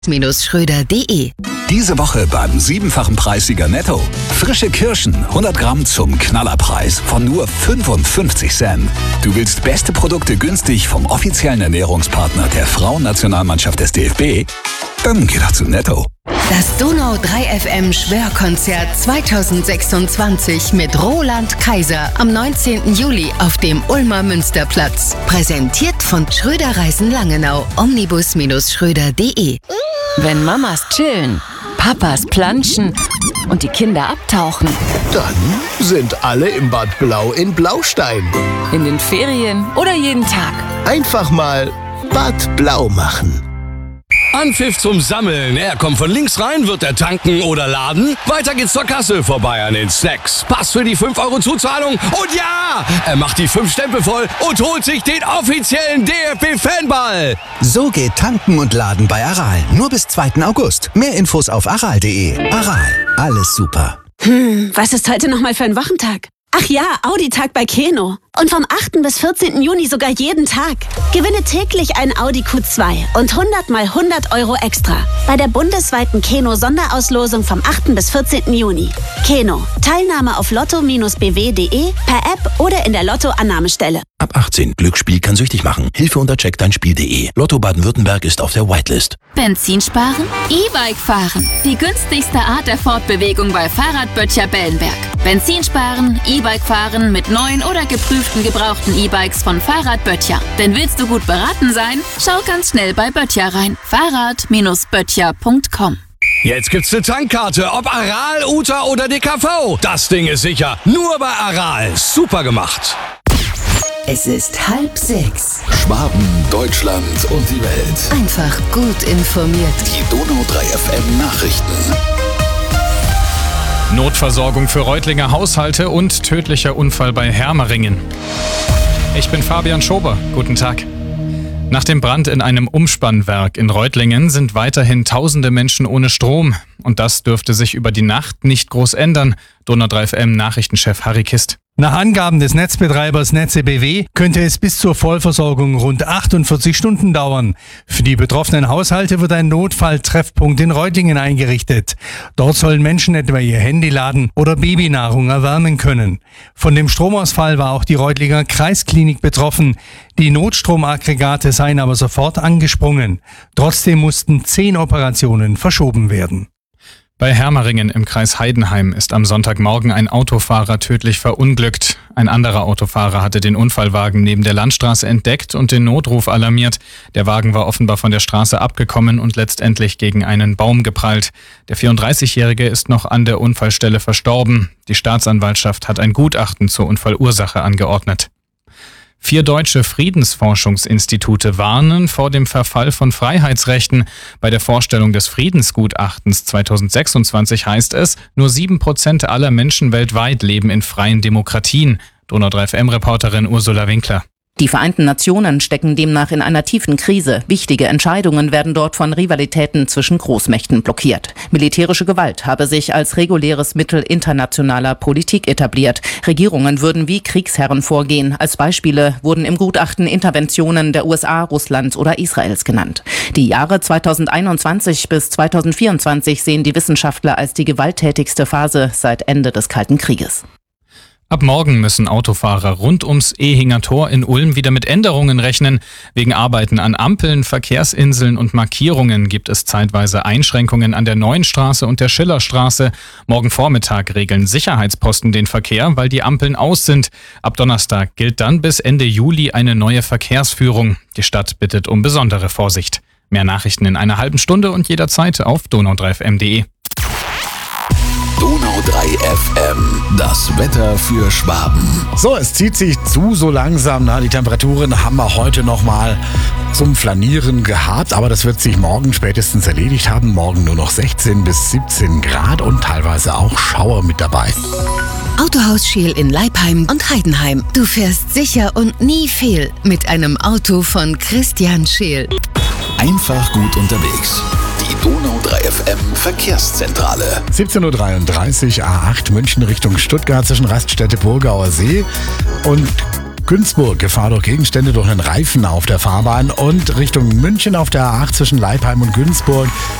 Schröder.de. Diese Woche beim 7-fachen Preissieger Netto. Frische Kirschen, 100 Gramm zum Knallerpreis von nur 55 Cent. Du willst beste Produkte günstig vom offiziellen Ernährungspartner der Frauennationalmannschaft des DFB? Dann geh doch zu Netto. Das Donau 3 FM Schwörkonzert 2026 mit Roland Kaiser am 19. Juli auf dem Ulmer Münsterplatz. Präsentiert von Schröder Reisen Langenau, omnibus-schröder.de. Wenn Mamas chillen, Papas planschen und die Kinder abtauchen. Dann sind alle im Bad Blau in Blaustein. In den Ferien oder jeden Tag. Einfach mal Bad Blau machen. Anpfiff zum Sammeln. Er kommt von links rein, wird er tanken oder laden. Weiter geht's zur Kasse, vorbei an den Snacks. Pass für die 5 € Zuzahlung. Und ja, er macht die 5 Stempel voll und holt sich den offiziellen DFB-Fanball. So geht Tanken und Laden bei Aral. Nur bis 2. August. Mehr Infos auf aral.de. Aral, alles super. Was ist heute nochmal für ein Wochentag? Ach ja, Audi-Tag bei Keno. Und vom 8. bis 14. Juni sogar jeden Tag. Gewinne täglich einen Audi Q2 und 100 mal 100 € extra. Bei der bundesweiten Keno-Sonderauslosung vom 8. bis 14. Juni. Keno. Teilnahme auf lotto-bw.de, per App oder in der Lotto-Annahmestelle. Ab 18. Glücksspiel kann süchtig machen. Hilfe unter checkdeinspiel.de. Lotto Baden-Württemberg ist auf der Whitelist. Benzin sparen? E-Bike fahren. Die günstigste Art der Fortbewegung bei Fahrradböttcher Bellenberg. Benzin sparen, E-Bike fahren mit neuen oder geprüften gebrauchten E-Bikes von Fahrrad Böttcher. Denn willst du gut beraten sein? Schau ganz schnell bei Böttcher rein. Fahrrad-böttcher.com. Jetzt gibt's eine Tankkarte, ob Aral, Uta oder DKV. Das Ding ist sicher. Nur bei Aral. Super gemacht. Es ist 5:30. Schwaben, Deutschland und die Welt. Einfach gut informiert. Die Donau 3 FM Nachrichten. Notversorgung für Reutlinger Haushalte und tödlicher Unfall bei Hermeringen. Ich bin Fabian Schober. Guten Tag. Nach dem Brand in einem Umspannwerk in Reutlingen sind weiterhin tausende Menschen ohne Strom. Und das dürfte sich über die Nacht nicht groß ändern. Donau 3 FM Nachrichtenchef Harry Kist. Nach Angaben des Netzbetreibers Netze BW könnte es bis zur Vollversorgung rund 48 Stunden dauern. Für die betroffenen Haushalte wird ein Notfalltreffpunkt in Reutlingen eingerichtet. Dort sollen Menschen etwa ihr Handy laden oder Babynahrung erwärmen können. Von dem Stromausfall war auch die Reutlinger Kreisklinik betroffen. Die Notstromaggregate seien aber sofort angesprungen. Trotzdem mussten 10 Operationen verschoben werden. Bei Hermeringen im Kreis Heidenheim ist am Sonntagmorgen ein Autofahrer tödlich verunglückt. Ein anderer Autofahrer hatte den Unfallwagen neben der Landstraße entdeckt und den Notruf alarmiert. Der Wagen war offenbar von der Straße abgekommen und letztendlich gegen einen Baum geprallt. Der 34-Jährige ist noch an der Unfallstelle verstorben. Die Staatsanwaltschaft hat ein Gutachten zur Unfallursache angeordnet. 4 deutsche Friedensforschungsinstitute warnen vor dem Verfall von Freiheitsrechten. Bei der Vorstellung des Friedensgutachtens 2026 heißt es, nur 7% aller Menschen weltweit leben in freien Demokratien. Donau 3 FM-Reporterin Ursula Winkler. Die Vereinten Nationen stecken demnach in einer tiefen Krise. Wichtige Entscheidungen werden dort von Rivalitäten zwischen Großmächten blockiert. Militärische Gewalt habe sich als reguläres Mittel internationaler Politik etabliert. Regierungen würden wie Kriegsherren vorgehen. Als Beispiele wurden im Gutachten Interventionen der USA, Russlands oder Israels genannt. Die Jahre 2021 bis 2024 sehen die Wissenschaftler als die gewalttätigste Phase seit Ende des Kalten Krieges. Ab morgen müssen Autofahrer rund ums Ehinger Tor in Ulm wieder mit Änderungen rechnen. Wegen Arbeiten an Ampeln, Verkehrsinseln und Markierungen gibt es zeitweise Einschränkungen an der Neuenstraße und der Schillerstraße. Morgen Vormittag regeln Sicherheitsposten den Verkehr, weil die Ampeln aus sind. Ab Donnerstag gilt dann bis Ende Juli eine neue Verkehrsführung. Die Stadt bittet um besondere Vorsicht. Mehr Nachrichten in einer halben Stunde und jederzeit auf donau3fm.de. Donau 3 FM, das Wetter für Schwaben. So, es zieht sich so langsam. Die Temperaturen haben wir heute nochmal zum Flanieren gehabt, aber das wird sich morgen spätestens erledigt haben. Morgen nur noch 16 bis 17 Grad und teilweise auch Schauer mit dabei. Autohaus Scheel in Leipheim und Heidenheim. Du fährst sicher und nie fehl mit einem Auto von Christian Scheel. Einfach gut unterwegs. Die Donau 3 FM Verkehrszentrale. 17:33 Uhr, A8 München Richtung Stuttgart zwischen Raststätte Burgauer See und Günzburg, Gefahr durch Gegenstände durch einen Reifen auf der Fahrbahn. Und Richtung München auf der A8 zwischen Leipheim und Günzburg